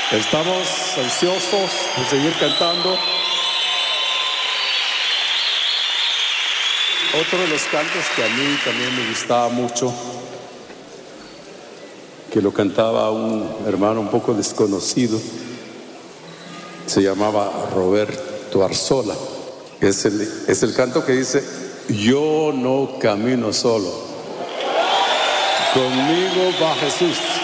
Estamos ansiosos de seguir cantando. Otro de los cantos que a mí también me gustaba mucho, que lo cantaba un hermano un poco desconocido, se llamaba Roberto Arzola. Es el canto que dice: yo no camino solo, conmigo va Jesús.